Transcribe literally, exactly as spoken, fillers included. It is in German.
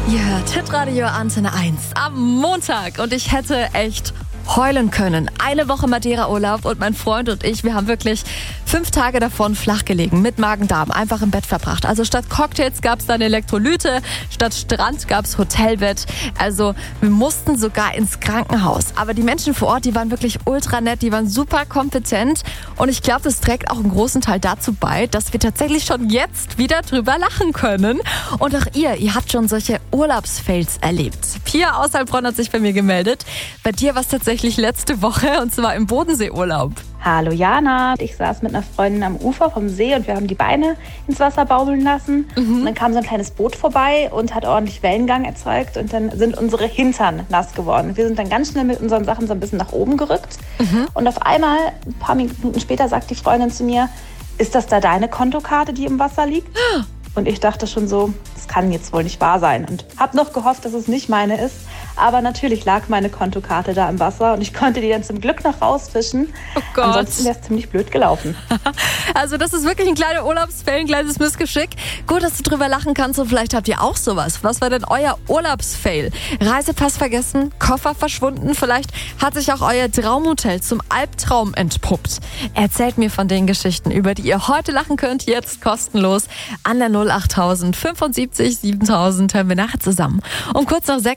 Ihr hört Hitradio Antenne eins am Montag und ich hätte echt heulen können. Eine Woche Madeira-Urlaub und mein Freund und ich, wir haben wirklich fünf Tage davon flach gelegen, mit Magen-Darm, einfach im Bett verbracht. Also statt Cocktails gab es dann Elektrolyte, statt Strand gab es Hotelbett. Also wir mussten sogar ins Krankenhaus. Aber die Menschen vor Ort, die waren wirklich ultra nett, die waren super kompetent und ich glaube, das trägt auch einen großen Teil dazu bei, dass wir tatsächlich schon jetzt wieder drüber lachen können. Und auch ihr, ihr habt schon solche Urlaubsfails erlebt. Pia aus Heilbronn hat sich bei mir gemeldet. Bei dir war es tatsächlich letzte Woche und zwar im Bodenseeurlaub. Hallo Jana, ich saß mit einer Freundin am Ufer vom See und wir haben die Beine ins Wasser baumeln lassen. Mhm. Und dann kam so ein kleines Boot vorbei und hat ordentlich Wellengang erzeugt und dann sind unsere Hintern nass geworden. Wir sind dann ganz schnell mit unseren Sachen so ein bisschen nach oben gerückt. Mhm. Und auf einmal, ein paar Minuten später, sagt die Freundin zu mir, ist das da deine Kontokarte, die im Wasser liegt? Und ich dachte schon so, das kann jetzt wohl nicht wahr sein. Und habe noch gehofft, dass es nicht meine ist. Aber natürlich lag meine Kontokarte da im Wasser und ich konnte die dann zum Glück noch rausfischen. Oh Gott. Ansonsten wäre es ziemlich blöd gelaufen. Also das ist wirklich ein kleiner Urlaubsfail, ein kleines Missgeschick. Gut, dass du drüber lachen kannst und vielleicht habt ihr auch sowas. Was war denn euer Urlaubsfail? Reisepass vergessen, Koffer verschwunden, vielleicht hat sich auch euer Traumhotel zum Albtraum entpuppt. Erzählt mir von den Geschichten, über die ihr heute lachen könnt, jetzt kostenlos an der null achttausend fünfundsiebzig siebentausend. Hören wir nachher zusammen. Um kurz nach sechs